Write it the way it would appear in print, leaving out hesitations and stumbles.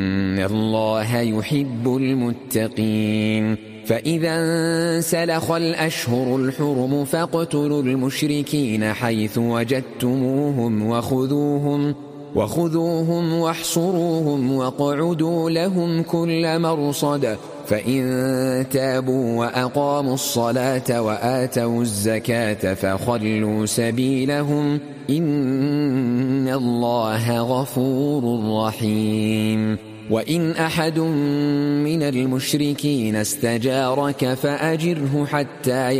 إن الله يحب المتقين. فإذا انسلخ الأشهر الحرم فاقتلوا المشركين حيث وجدتموهم وخذوهم واحصروهم واقعدوا لهم كل مرصد. فإن تابوا وأقاموا الصلاة وآتوا الزكاة فخلوا سبيلهم إن الله غفور رحيم. وإن أحد من المشركين استجارك فأجره حتى